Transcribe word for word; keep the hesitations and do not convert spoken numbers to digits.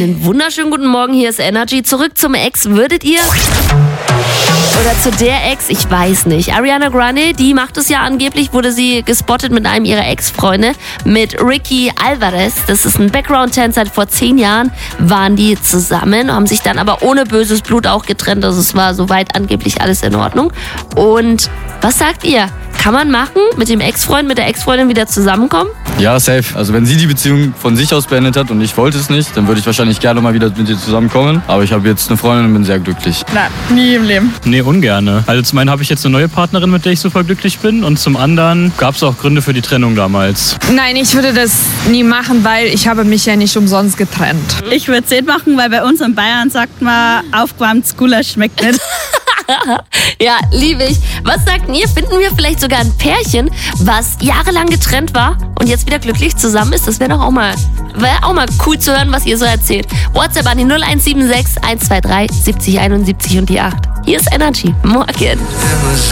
Einen wunderschönen guten Morgen, hier ist Energy. Zurück zum Ex. Würdet ihr... Oder zu der Ex, ich weiß nicht. Ariana Grande, die macht es ja angeblich, wurde sie gespottet mit einem ihrer Ex-Freunde, mit Ricky Alvarez. Das ist ein Background-Tänzer. Vor zehn Jahren waren die zusammen, haben sich dann aber ohne böses Blut auch getrennt. Also es war soweit angeblich alles in Ordnung. Und was sagt ihr? Kann man machen, mit dem Ex-Freund, mit der Ex-Freundin wieder zusammenkommen? Ja, safe. Also wenn sie die Beziehung von sich aus beendet hat und ich wollte es nicht, dann würde ich wahrscheinlich gerne mal wieder mit ihr zusammenkommen. Aber ich habe jetzt eine Freundin und bin sehr glücklich. Nein, nie im Leben. Nee, ungerne. Also zum einen habe ich jetzt eine neue Partnerin, mit der ich super glücklich bin. Und zum anderen gab es auch Gründe für die Trennung damals. Nein, ich würde das nie machen, weil ich habe mich ja nicht umsonst getrennt. Ich würde es nicht machen, weil bei uns in Bayern sagt man, aufgewärmtes Gulasch schmeckt nicht. Ja, liebe ich. Was sagt ihr? Finden wir vielleicht sogar ein Pärchen, was jahrelang getrennt war und jetzt wieder glücklich zusammen ist? Das wäre doch auch mal, wäre auch mal cool zu hören, was ihr so erzählt. WhatsApp an die null eins sieben sechs, eins zwei drei, siebzig einundsiebzig und die acht. Hier ist Energy. Morgen.